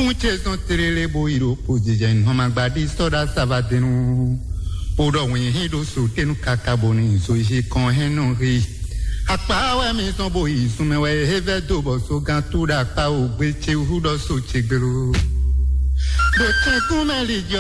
Punche son terele boiro pojejen homagbadi soda savadenu. Podo hido sutenu kakaboni soji kon henori. Akpa we mi son boyi sumewe heve dobo so gantura pa ogbeche hudo so chegbero. De chekumeli